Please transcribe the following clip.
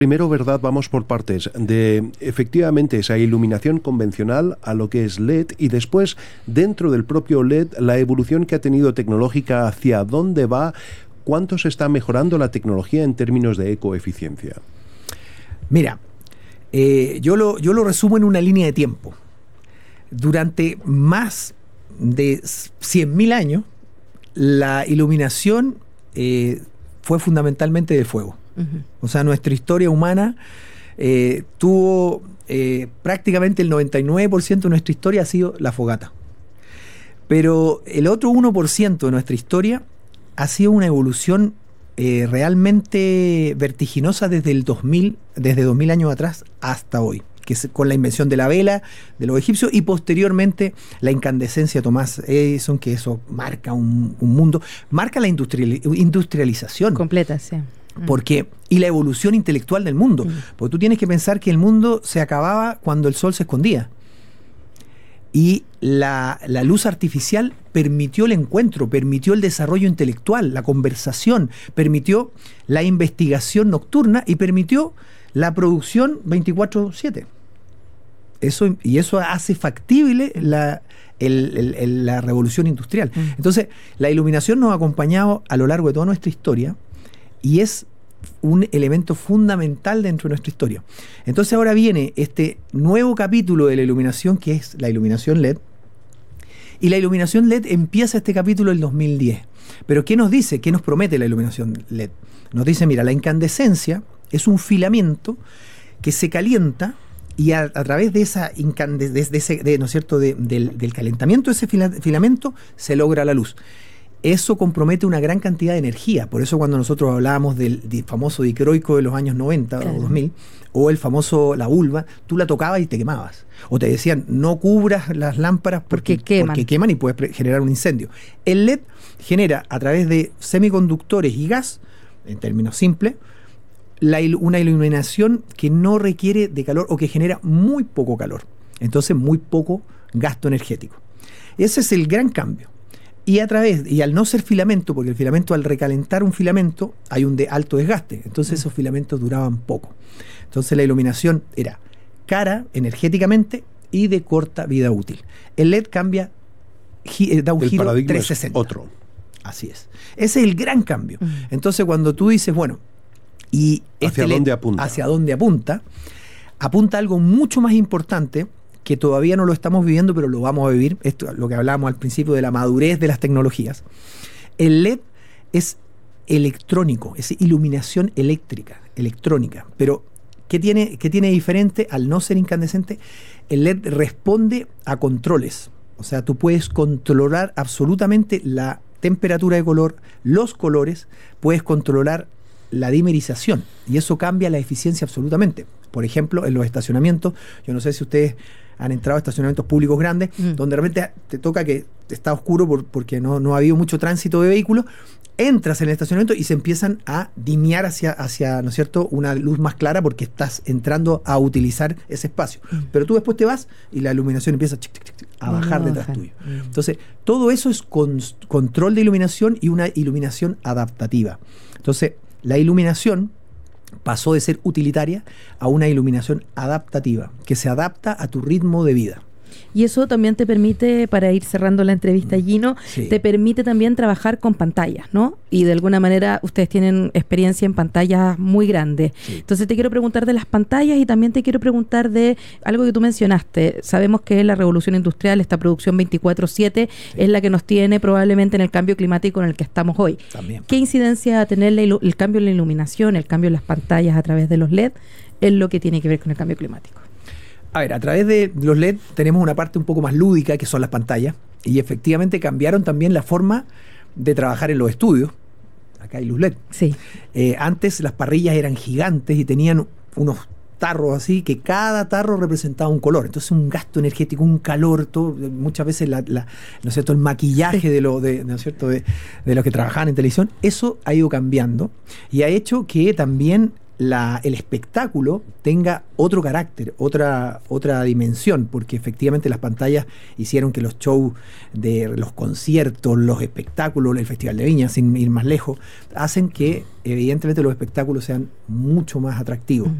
Primero, ¿verdad? Vamos por partes. De efectivamente esa iluminación convencional a lo que es LED y después dentro del propio LED la evolución que ha tenido tecnológica, hacia dónde va, cuánto se está mejorando la tecnología en términos de ecoeficiencia. Mira, yo lo resumo en una línea de tiempo. Durante más de 100.000 años, la iluminación fue fundamentalmente de fuego. Uh-huh. O sea, nuestra historia humana tuvo prácticamente el 99% de nuestra historia ha sido la fogata. Pero el otro 1% de nuestra historia ha sido una evolución realmente vertiginosa desde 2000 años atrás hasta hoy, que es con la invención de la vela de los egipcios y posteriormente la incandescencia de Thomas Edison, que eso marca un mundo, marca la industrialización completa, sí. Y la evolución intelectual del mundo, porque tú tienes que pensar que el mundo se acababa cuando el sol se escondía y la luz artificial permitió el encuentro, permitió el desarrollo intelectual, la conversación, permitió la investigación nocturna y permitió la producción 24/7. Eso hace factible la revolución industrial. Entonces, la iluminación nos ha acompañado a lo largo de toda nuestra historia y es un elemento fundamental dentro de nuestra historia. Entonces ahora viene este nuevo capítulo de la iluminación, que es la iluminación LED. Y la iluminación LED empieza este capítulo en el 2010. Pero ¿qué nos dice? ¿Qué nos promete la iluminación LED? Nos dice, mira, la incandescencia es un filamento que se calienta y a través de esa ¿no es cierto? del calentamiento de ese filamento se logra la luz. Eso compromete una gran cantidad de energía. Por eso cuando nosotros hablábamos del famoso dicroico de los años 90 claro. o 2000, o el famoso la vulva, tú la tocabas y te quemabas. O te decían, no cubras las lámparas porque queman y puedes generar un incendio. El LED genera a través de semiconductores y gas, en términos simples, una iluminación que no requiere de calor o que genera muy poco calor. Entonces, muy poco gasto energético. Ese es el gran cambio. Y al no ser filamento, porque el filamento al recalentar un filamento hay un alto desgaste, entonces esos filamentos duraban poco. Entonces la iluminación era cara energéticamente y de corta vida útil. El LED cambia, da un giro 360. Otro. Así es. Ese es el gran cambio. Entonces cuando tú dices, bueno, ¿y hacia dónde apunta? ¿Hacia dónde apunta? Apunta a algo mucho más importante, que todavía no lo estamos viviendo, pero lo vamos a vivir. Esto es lo que hablábamos al principio de la madurez de las tecnologías. El LED es electrónico, es iluminación electrónica. Pero, ¿qué tiene diferente al no ser incandescente? El LED responde a controles. O sea, tú puedes controlar absolutamente la temperatura de color, los colores, puedes controlar la dimerización, y eso cambia la eficiencia absolutamente. Por ejemplo, en los estacionamientos, yo no sé si ustedes han entrado a estacionamientos públicos grandes, donde de repente te toca que está oscuro porque no ha habido mucho tránsito de vehículos, entras en el estacionamiento y se empiezan a dimear hacia ¿no es cierto?, una luz más clara porque estás entrando a utilizar ese espacio. Pero tú después te vas y la iluminación empieza a bajar detrás tuyo. Entonces, todo eso es control de iluminación y una iluminación adaptativa. Entonces, la iluminación pasó de ser utilitaria a una iluminación adaptativa, que se adapta a tu ritmo de vida. Y eso también te permite, para ir cerrando la entrevista, Gino, sí, te permite también trabajar con pantallas, ¿no? Y de alguna manera ustedes tienen experiencia en pantallas muy grandes. Sí. Entonces te quiero preguntar de las pantallas y también te quiero preguntar de algo que tú mencionaste. Sabemos que la revolución industrial, esta producción 24/7, sí, es la que nos tiene probablemente en el cambio climático en el que estamos hoy. También. ¿Qué incidencia va a tener el cambio en la iluminación, el cambio en las pantallas a través de los LED en lo que tiene que ver con el cambio climático? A ver, a través de los LED tenemos una parte un poco más lúdica, que son las pantallas, y efectivamente cambiaron también la forma de trabajar en los estudios. Acá hay luz LED. Sí. Antes las parrillas eran gigantes y tenían unos tarros así, que cada tarro representaba un color. Entonces un gasto energético, un calor, todo, muchas veces ¿no es cierto?, el maquillaje, sí, ¿no es cierto?, de los que trabajaban en televisión, eso ha ido cambiando y ha hecho que también el espectáculo tenga otro carácter, otra dimensión, porque efectivamente las pantallas hicieron que los shows de los conciertos, los espectáculos, el Festival de Viña, sin ir más lejos, hacen que evidentemente los espectáculos sean mucho más atractivos.